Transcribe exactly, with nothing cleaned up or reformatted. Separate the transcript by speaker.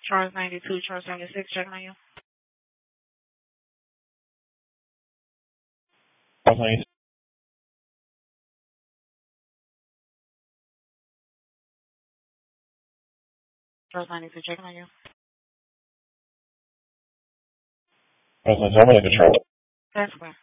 Speaker 1: Charles ninety-two, Charles seventy-six, checking on you.
Speaker 2: Charles ninety-six.
Speaker 1: Charles ninety-two, checking on you.
Speaker 2: Charles ninety-two, I'm ready to control it.
Speaker 1: That's fine.